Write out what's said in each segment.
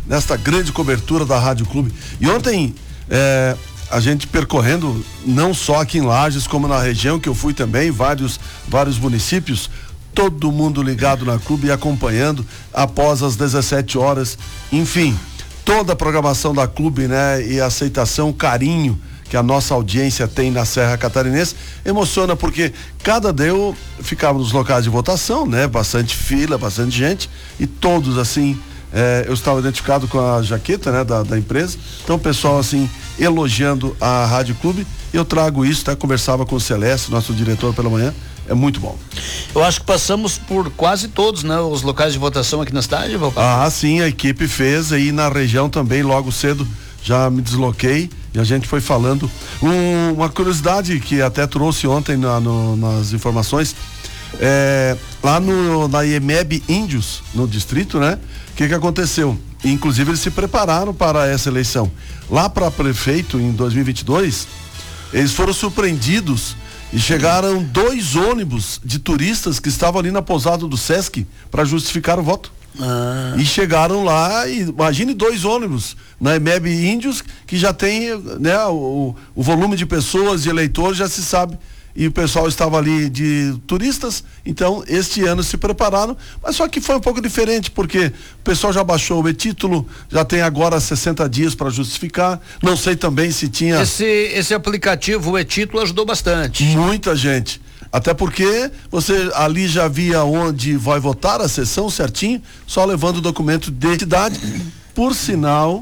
nesta grande cobertura da Rádio Clube. E ontem, a gente percorrendo, não só aqui em Lages, como na região, que eu fui também, vários municípios, todo mundo ligado na Clube e acompanhando após as 17 horas, enfim, toda a programação da Clube, né? E a aceitação, carinho que a nossa audiência tem na Serra Catarinense, emociona porque ficava nos locais de votação, né? Bastante fila, bastante gente, e todos assim, eu estava identificado com a jaqueta, né? Da empresa, então o pessoal assim, elogiando a Rádio Clube. Eu trago isso, tá? Conversava com o Celeste, nosso diretor, pela manhã, é muito bom. Eu acho que passamos por quase todos, né? Os locais de votação aqui na cidade, sim, a equipe fez, aí na região também, logo cedo, já me desloquei e a gente foi falando. Uma curiosidade que até trouxe ontem nas informações, lá na IEMEB Índios, no distrito, né? O que aconteceu? Inclusive eles se prepararam para essa eleição. Lá para prefeito, em 2022, eles foram surpreendidos e chegaram 2 ônibus de turistas que estavam ali na pousada do Sesc para justificar o voto. E chegaram lá, e imagine 2 ônibus na EMEB Índios, que já tem, né, o volume de pessoas, de eleitores, já se sabe, e o pessoal estava ali de turistas. Então este ano se prepararam, mas só que foi um pouco diferente, porque o pessoal já baixou o e-título, já tem agora 60 dias para justificar. Não sei também se tinha esse aplicativo, o e-título, ajudou bastante. Muita gente. Até porque você ali já via onde vai votar a sessão certinho, só levando o documento de identidade. Por sinal,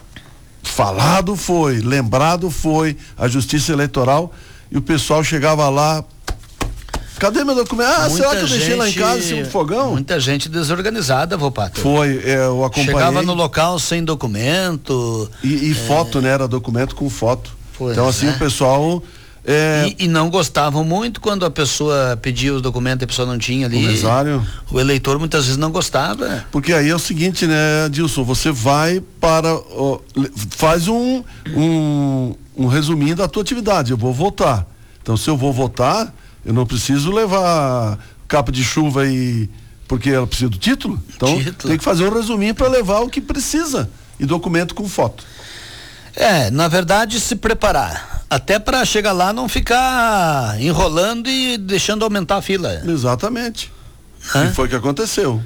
lembrado foi a Justiça Eleitoral, e o pessoal chegava lá, cadê meu documento? Será que eu deixei lá em casa, em cima do fogão? Muita gente desorganizada, Volpato. Eu acompanhei. Chegava no local sem documento. E foto, né? Era documento com foto. Então assim, o pessoal... E não gostavam muito quando a pessoa pedia os documentos e a pessoa não tinha ali. O eleitor muitas vezes não gostava. Porque aí é o seguinte, né, Dilson, você vai faz um resuminho da tua atividade. Eu vou votar. Então, se eu vou votar, eu não preciso levar capa de chuva porque ela precisa do título. Então, tem que fazer um resuminho para levar o que precisa e documento com foto. Na verdade, se preparar. Até para chegar lá não ficar enrolando e deixando aumentar a fila. Exatamente. E foi o que aconteceu.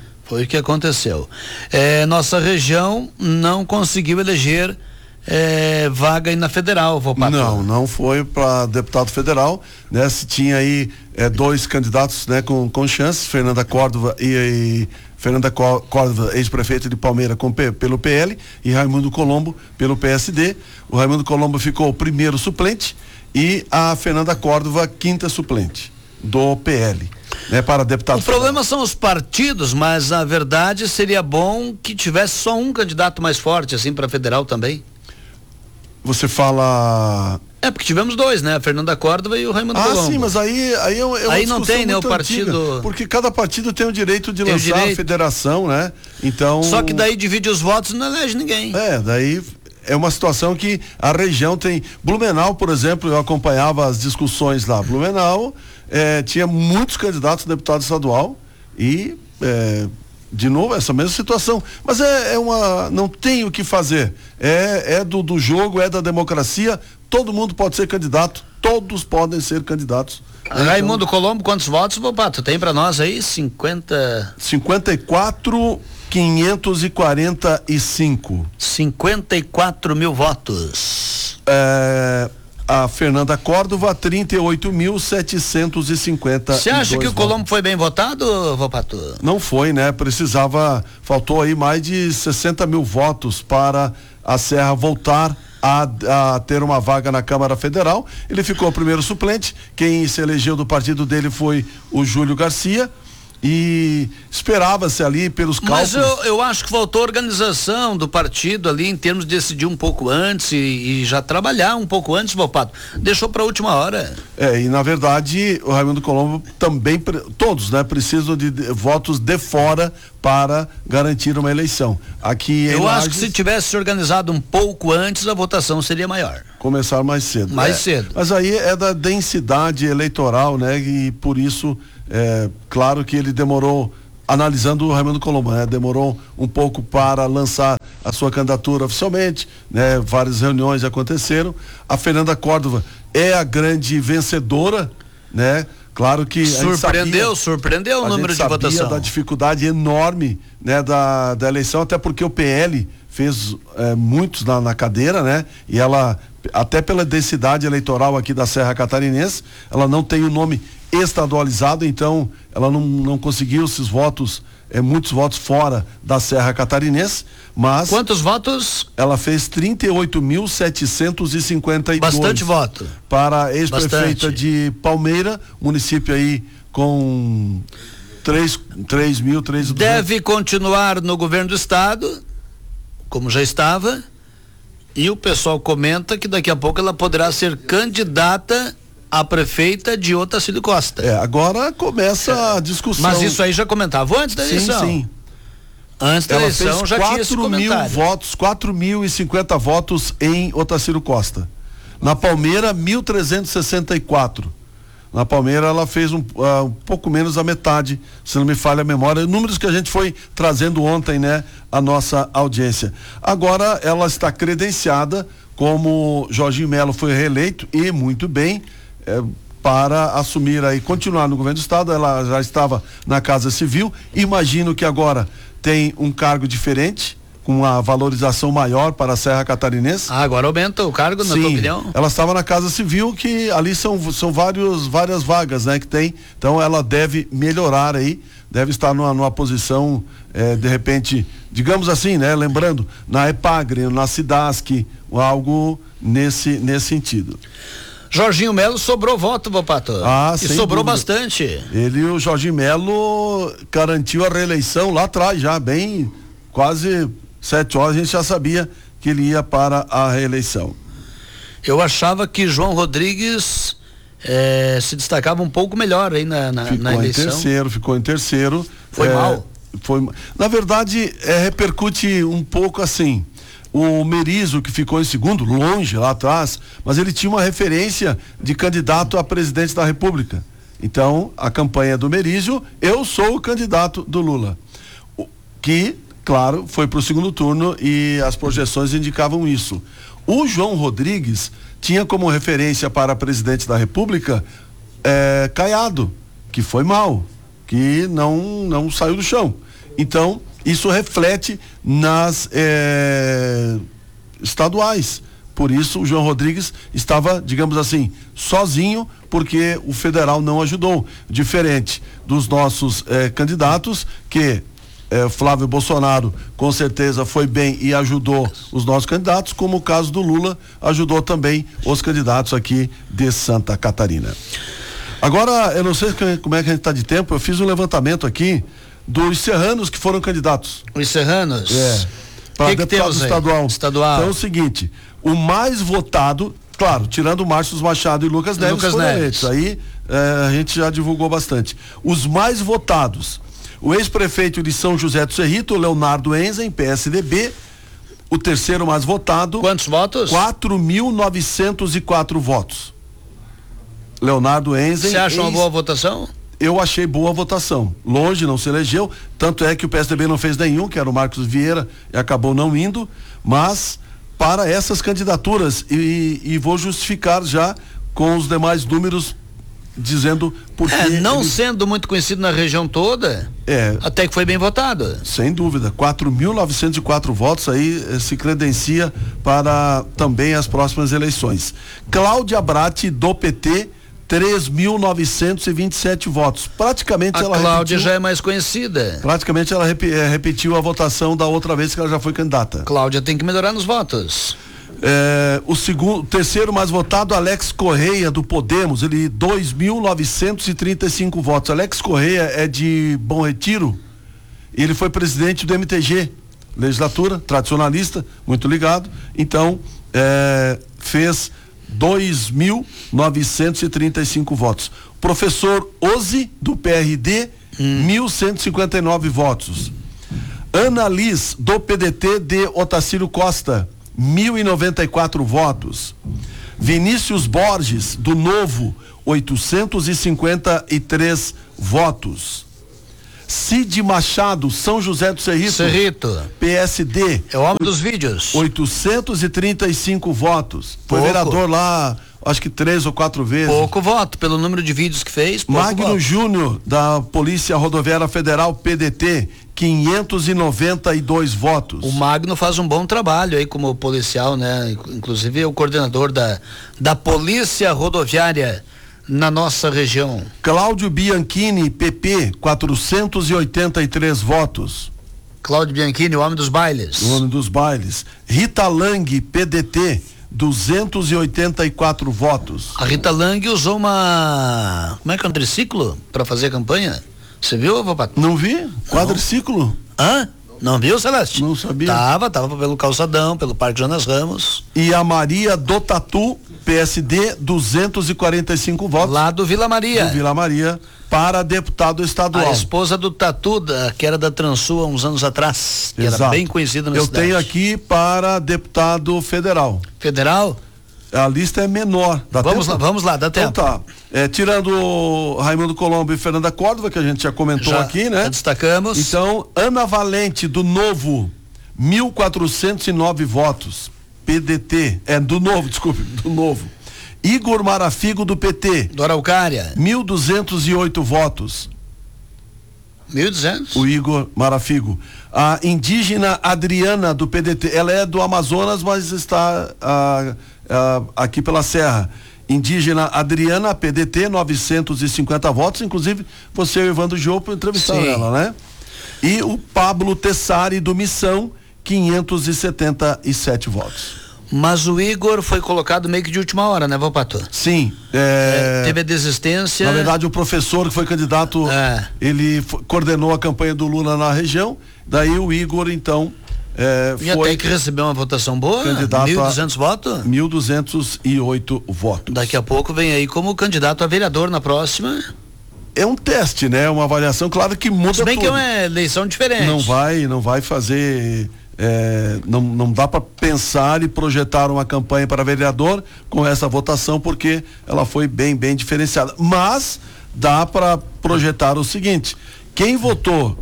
Nossa região não conseguiu eleger vaga aí na federal, Volpato. Não foi para deputado federal, né? Se tinha aí 2 candidatos, né, com chances, Fernanda Córdova ex-prefeito de Palmeira pelo PL, e Raimundo Colombo pelo PSD. O Raimundo Colombo ficou o primeiro suplente e a Fernanda Córdova 5ª suplente do PL, né, para deputado federal. O problema são os partidos, mas na verdade seria bom que tivesse só um candidato mais forte assim para federal também. Você fala... porque tivemos 2, né? A Fernanda Córdova e o Raimundo Colombo. Sim, mas aí não tem, né? O partido... Antiga, porque cada partido tem o direito de lançar a federação, né? Então... Só que daí divide os votos e não elege ninguém. Daí é uma situação que a região tem... Blumenau, por exemplo, eu acompanhava as discussões lá. Blumenau tinha muitos candidatos a deputado estadual e... de novo, essa mesma situação, mas não tem o que fazer, do jogo, da democracia, todo mundo pode ser candidato, todos podem ser candidatos. Raimundo Colombo, quantos votos, Volpato? Tem pra nós aí? 54.545. 54 mil votos. A Fernanda Córdova, 38.750. Você acha que o Colombo foi bem votado, Volpato? Não foi, né? Faltou aí mais de 60 mil votos para a Serra voltar a ter uma vaga na Câmara Federal. Ele ficou o primeiro suplente. Quem se elegeu do partido dele foi o Júlio Garcia. E esperava-se ali pelos cálculos. Mas eu acho que faltou organização do partido ali em termos de decidir um pouco antes e já trabalhar um pouco antes, Volpato. Deixou para a última hora. E na verdade o Raimundo Colombo também, todos, né, precisam de votos de fora para garantir uma eleição. Aqui eu acho que se tivesse se organizado um pouco antes, a votação seria maior. Começar mais cedo. Cedo. Mas aí é da densidade eleitoral, né? E por isso, claro que ele demorou, analisando o Raimundo Colombo, né? Demorou um pouco para lançar a sua candidatura oficialmente, né? Várias reuniões aconteceram. A Fernanda Córdova é a grande vencedora, né? Claro que surpreendeu o número de votação. Da dificuldade enorme, né, da eleição, até porque o PL fez muitos na cadeira, né? E ela, até pela densidade eleitoral aqui da Serra Catarinense, ela não tem o nome estadualizado, então ela não conseguiu esses votos, muitos votos fora da Serra Catarinense, mas... Quantos votos? Ela fez 38.752. Bastante voto. Para a ex-prefeita de Palmeira, município aí com 3.000. Deve continuar no governo do estado, como já estava, e o pessoal comenta que daqui a pouco ela poderá ser candidata a prefeita de Otacílio Costa. Agora começa a discussão. Mas isso aí já comentava antes da eleição. Sim. Antes da eleição já tinha esse comentário. 4.050 votos em Otacílio Costa. Na Palmeira, 1.364. Na Palmeira ela fez um pouco menos da metade, se não me falha a memória, números que a gente foi trazendo ontem, né, a nossa audiência. Agora ela está credenciada, como Jorginho Melo foi reeleito, e muito bem, para assumir aí, continuar no governo do estado. Ela já estava na Casa Civil, imagino que agora tem um cargo diferente, com uma valorização maior para a Serra Catarinense. Agora aumenta o cargo, na tua opinião? Ela estava na Casa Civil, que ali são várias vagas, né, que tem. Então ela deve melhorar aí, deve estar numa posição, de repente, digamos assim, né, lembrando, na EPAGRE, na SIDASC, algo nesse sentido. Jorginho Melo sobrou voto, Volpato. E sobrou dúvida. bastante. O Jorginho Melo garantiu a reeleição lá atrás, já bem, quase 7 horas a gente já sabia que ele ia para a reeleição. Eu achava que João Rodrigues se destacava um pouco melhor aí na eleição. Ficou em terceiro. Foi mal. Na verdade, repercute um pouco assim. O Merizo, que ficou em segundo, longe lá atrás, mas ele tinha uma referência de candidato a presidente da República. Então, a campanha do Merizo, eu sou o candidato do Lula. Que, claro, foi para o segundo turno e as projeções indicavam isso. O João Rodrigues tinha como referência para presidente da República Caiado, que foi mal, que não saiu do chão. Então, isso reflete nas estaduais. Por isso, o João Rodrigues estava, digamos assim, sozinho, porque o federal não ajudou. Diferente dos nossos candidatos, que Flávio Bolsonaro com certeza foi bem e ajudou os nossos candidatos, como o caso do Lula ajudou também os candidatos aqui de Santa Catarina. Agora, eu não sei como é que a gente está de tempo, eu fiz um levantamento aqui dos serranos que foram candidatos. Os serranos? Para deputado estadual. Então é o seguinte, o mais votado, claro, tirando o Márcio Machado e Lucas Neves, foram eleitos. Aí a gente já divulgou bastante. Os mais votados: o ex-prefeito de São José do Cerrito, Leonardo Enzen, PSDB. O terceiro mais votado. Quantos votos? 4.904 votos. Leonardo Enzen. Você acha uma boa votação? Eu achei boa a votação. Longe, não se elegeu, tanto é que o PSDB não fez nenhum, que era o Marcos Vieira, e acabou não indo, mas para essas candidaturas, e vou justificar já com os demais números, dizendo por que sendo muito conhecido na região toda, até que foi bem votado. Sem dúvida, 4.904 votos aí se credencia para também as próximas eleições. Cláudia Bratti, do PT, 3.927 votos. Praticamente ela Cláudia já é mais conhecida. Praticamente ela repetiu a votação da outra vez que ela já foi candidata. Cláudia tem que melhorar nos votos. O terceiro mais votado, Alex Correia, do Podemos, ele 2.935 votos. Alex Correia é de Bom Retiro, ele foi presidente do MTG, legislatura, tradicionalista, muito ligado, então fez 2.935 votos. Professor Ozi, do PRD, 1.159 votos. Ana Liz, do PDT de Otacílio Costa, 1.094 votos. Vinícius Borges, do Novo, 853 votos. Cid Machado, São José do Cerrito. PSD. É o homem dos vídeos. 835 votos. Foi Pouco. vereador lá, acho que 3 ou 4 vezes. Pouco voto, pelo número de vídeos que fez. Magno Júnior, da Polícia Rodoviária Federal, PDT, 592 votos. O Magno faz um bom trabalho aí como policial, né? Inclusive é o coordenador da Polícia Rodoviária na nossa região. Cláudio Bianchini, PP, 483 votos. Cláudio Bianchini, o homem dos bailes. O homem dos bailes. Rita Lang, PDT, 284 votos. A Rita Lang usou como é que é um triciclo para fazer campanha? Você viu, Vapato? Não vi? Quadriciclo? Hã? Não viu, Celeste? Não sabia. Tava pelo calçadão, pelo Parque Jonas Ramos. E a Maria do Tatu, PSD, 245 votos. Lá do Vila Maria. Do Vila Maria, para deputado estadual. A esposa do Tatu, que era da Transul há uns anos atrás, que era bem conhecida na cidade. Eu tenho aqui para deputado federal. Federal? A lista é menor. Vamos lá, dá tempo. Então tá. Tirando o Raimundo Colombo e Fernanda Córdova, que a gente já comentou aqui, né? Já destacamos. Então, Ana Valente, do Novo, 1.409 votos. PDT, do Novo. Igor Marafigo, do PT. Do Araucária. 1.208 votos. 1.200? O Igor Marafigo. A indígena Adriana, do PDT, ela é do Amazonas, mas está aqui pela Serra. Indígena Adriana, PDT, 950 votos, inclusive você e o Evandro Giopo entrevistaram ela, né? E o Pablo Tessari, do Missão, 577 votos. Mas o Igor foi colocado meio que de última hora, né, Valpato? Sim. Teve a desistência. Na verdade, o professor que foi candidato, ele coordenou a campanha do Lula na região, daí o Igor, então, e até que recebeu uma votação boa, candidato 1.200 votos? 1.208 votos. Daqui a pouco vem aí como candidato a vereador na próxima. É um teste, né? Uma avaliação, claro que muda tudo. Se bem que é uma eleição diferente. Não vai fazer... não dá para pensar e projetar uma campanha para vereador com essa votação, porque ela foi bem diferenciada. Mas dá para projetar o seguinte: quem votou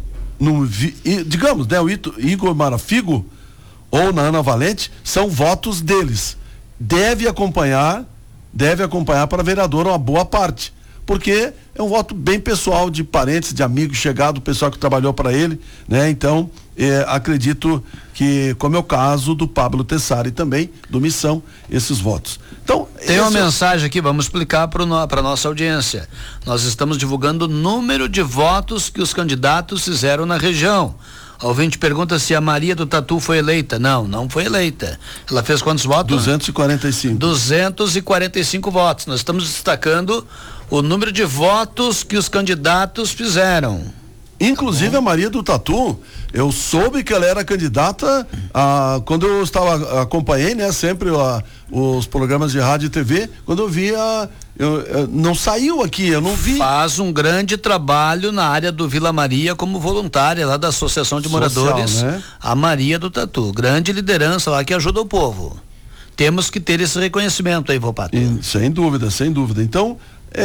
digamos, né, o Igor Marafigo ou na Ana Valente, são votos deles. Deve acompanhar para vereador uma boa parte, porque é um voto bem pessoal, de parentes, de amigos, chegado, pessoal que trabalhou para ele, né? Então, acredito que, como é o caso do Pablo Tessari também, do Missão, esses votos. Então, tem uma mensagem aqui, vamos explicar para nossa audiência. Nós estamos divulgando o número de votos que os candidatos fizeram na região. A ouvinte pergunta se a Maria do Tatu foi eleita. Não foi eleita. Ela fez quantos votos? 245. 245 votos. Nós estamos destacando o número de votos que os candidatos fizeram. Inclusive a Maria do Tatu, eu soube que ela era candidata quando eu acompanhei, né, sempre os programas de rádio e TV, quando eu via, não saiu aqui, eu não vi. Faz um grande trabalho na área do Vila Maria como voluntária lá da Associação de Moradores, né? A Maria do Tatu, grande liderança lá que ajuda o povo. Temos que ter esse reconhecimento aí, Vopato. Sem dúvida. Então,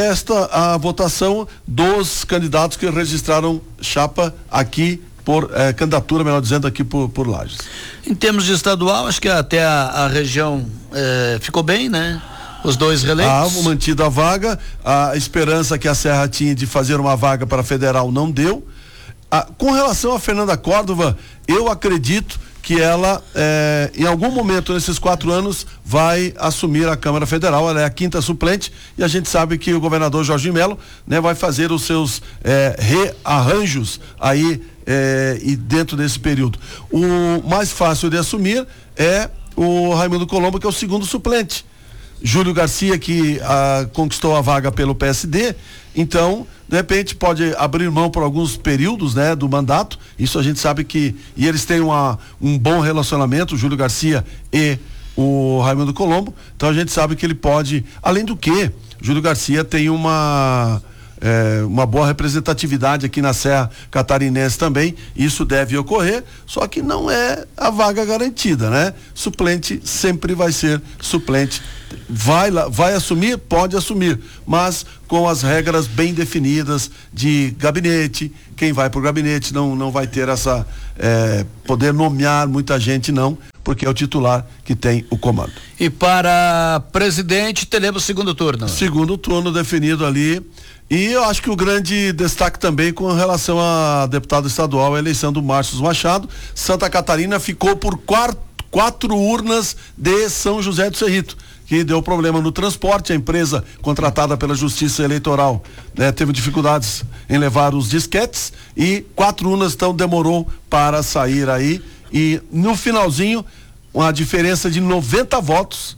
a votação dos candidatos que registraram chapa aqui candidatura, melhor dizendo, aqui por Lages. Em termos de estadual, acho que até a região ficou bem, né? Os dois reeleitos. Mantida a vaga, a esperança que a Serra tinha de fazer uma vaga para federal não deu. Com relação a Fernanda Córdova, eu acredito que ela, em algum momento nesses 4 anos, vai assumir a Câmara Federal. Ela é a 5ª suplente e a gente sabe que o governador Jorginho Melo, né, vai fazer os seus rearranjos aí e dentro desse período. O mais fácil de assumir é o Raimundo Colombo, que é o 2º suplente. Júlio Garcia, que conquistou a vaga pelo PSD, então, de repente, pode abrir mão por alguns períodos, né, do mandato. Isso a gente sabe que, e eles têm um bom relacionamento, o Júlio Garcia e o Raimundo Colombo. Então a gente sabe que ele pode, além do que, Júlio Garcia tem uma uma boa representatividade aqui na Serra Catarinense também. Isso deve ocorrer, só que não é a vaga garantida, né? Suplente sempre vai ser suplente. Vai assumir? Pode assumir, mas com as regras bem definidas de gabinete. Quem vai pro gabinete não vai ter essa poder nomear muita gente, não, porque é o titular que tem o comando. E para presidente teremos segundo turno. Segundo turno definido ali. E eu acho que o grande destaque também com relação a deputado estadual, a eleição do Márcio Machado. Santa Catarina ficou por quatro urnas de São José do Cerrito, que deu problema no transporte. A empresa contratada pela Justiça Eleitoral, teve dificuldades em levar os disquetes e 4 urnas, então demorou para sair aí. E no finalzinho, uma diferença de 90 votos,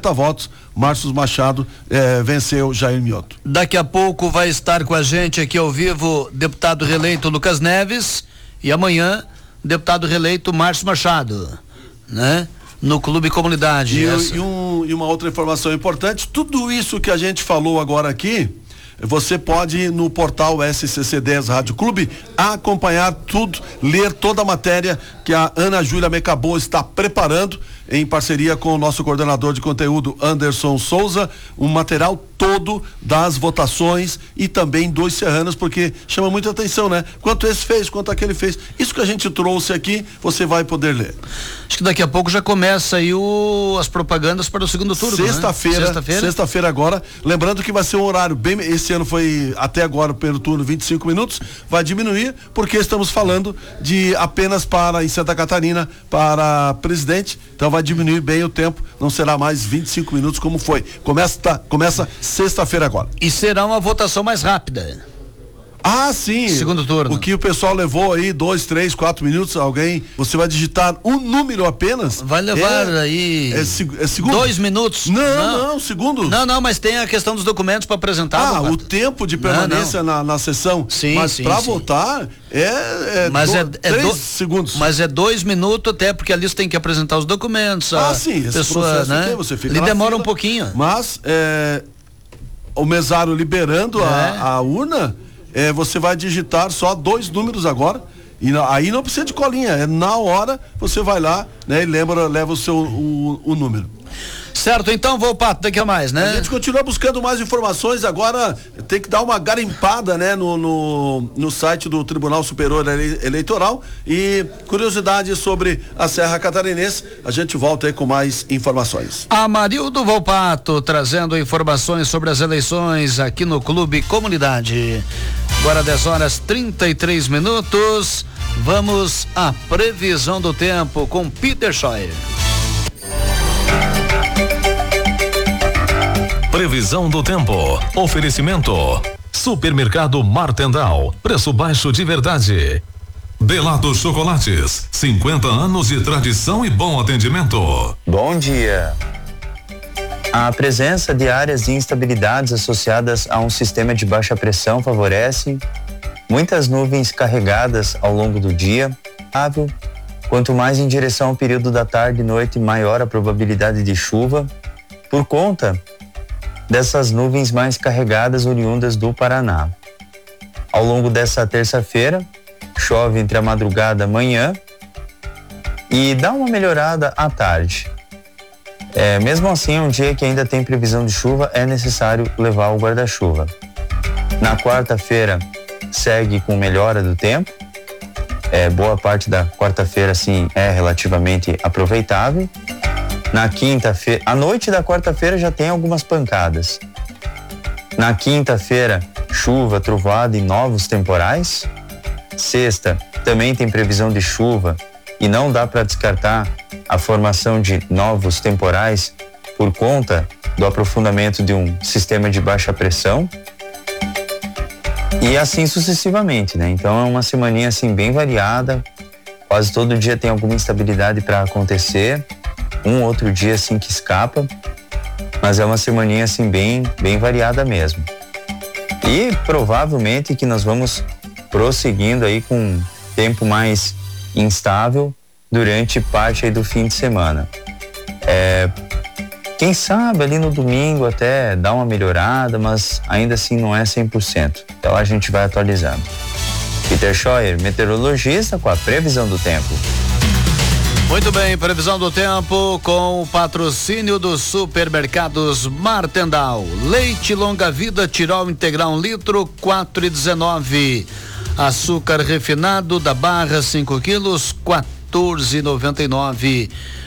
Márcio Machado venceu Jair Mioto. Daqui a pouco vai estar com a gente aqui ao vivo deputado reeleito Lucas Neves e amanhã deputado reeleito Márcio Machado, né? No Clube Comunidade. E uma outra informação importante, tudo isso que a gente falou agora aqui, você pode no portal SCC10 Rádio Clube acompanhar tudo, ler toda a matéria que a Ana Júlia Mecabô está preparando em parceria com o nosso coordenador de conteúdo Anderson Souza, um material todo das votações e também dos serranos, porque chama muita atenção, né? Quanto esse fez, quanto aquele fez. Isso que a gente trouxe aqui, você vai poder ler. Acho que daqui a pouco já começa aí as propagandas para o segundo turno. Sexta-feira agora, lembrando que vai ser um horário esse ano foi até agora pelo turno 25 minutos, vai diminuir porque estamos falando de apenas em Santa Catarina para presidente, então vai diminuir bem o tempo, não será mais 25 minutos como foi. Começa sexta-feira agora. E será uma votação mais rápida. Ah, sim. Segundo turno. O que o pessoal levou aí 2, 3, 4 minutos, você vai digitar um número apenas. Vai levar aí. Segundo? 2 minutos. Não, segundo. Não, mas tem a questão dos documentos para apresentar. O tempo de permanência na sessão. Sim, mas para votar mas 3 segundos. Mas é 2 minutos, até porque ali você tem que apresentar os documentos. Sim, esse pessoa, processo né? Você fica ele demora fila, um pouquinho. Mas o mesário liberando a urna, você vai digitar só 2 números agora, e aí não precisa de colinha, na hora você vai lá, né, e leva o número. Certo, então vou daqui a mais, né? A gente continua buscando mais informações, agora tem que dar uma garimpada, né, no site do Tribunal Superior Eleitoral, e curiosidade sobre a Serra Catarinense, a gente volta aí com mais informações. Amarildo Volpato trazendo informações sobre as eleições aqui no Clube Comunidade. Agora 10h33, vamos à previsão do tempo com Peter Scheuer. Previsão do tempo. Oferecimento. Supermercado Martendal. Preço baixo de verdade. Delado Chocolates. 50 anos de tradição e bom atendimento. Bom dia. A presença de áreas de instabilidades associadas a um sistema de baixa pressão favorece muitas nuvens carregadas ao longo do dia. Quanto mais em direção ao período da tarde e noite, maior a probabilidade de chuva, por conta dessas nuvens mais carregadas oriundas do Paraná. Ao longo dessa terça-feira, chove entre a madrugada e a manhã e dá uma melhorada à tarde. Mesmo assim, um dia que ainda tem previsão de chuva, é necessário levar o guarda-chuva. Na quarta-feira, segue com melhora do tempo. Boa parte da quarta-feira, assim, é relativamente aproveitável. Na quinta-feira, à noite da quarta-feira já tem algumas pancadas. Na quinta-feira, chuva, trovoada e novos temporais. Sexta, também tem previsão de chuva e não dá para descartar a formação de novos temporais por conta do aprofundamento de um sistema de baixa pressão. E assim sucessivamente, né? Então é uma semaninha assim bem variada, quase todo dia tem alguma instabilidade para acontecer. Um outro dia assim que escapa, mas é uma semaninha assim bem variada mesmo. E provavelmente que nós vamos prosseguindo aí com um tempo mais instável durante parte aí do fim de semana. Quem sabe ali no domingo até dá uma melhorada, mas ainda assim não é 100%. Então a gente vai atualizando. Peter Scheuer, meteorologista, com a previsão do tempo. Muito bem, previsão do tempo com o patrocínio dos supermercados Martendal. Leite longa vida Tirol integral 1 litro, 4,19. Açúcar refinado da Barra 5 quilos, 14,99.